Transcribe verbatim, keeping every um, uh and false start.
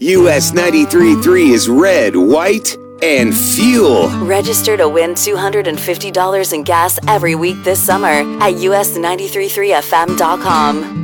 U S ninety-three point three is red, white, and fuel. Register to win two hundred fifty dollars in gas every week this summer at U S nine three three F M dot com.